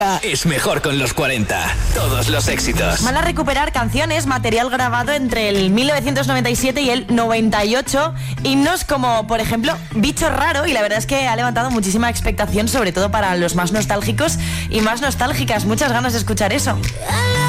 Es mejor con los 40. Todos los éxitos. Van a recuperar canciones, material grabado entre el 1997 y el 98. Himnos como, por ejemplo, Bicho Raro. Y la verdad es que ha levantado muchísima expectación, sobre todo para los más nostálgicos y más nostálgicas. Muchas ganas de escuchar eso.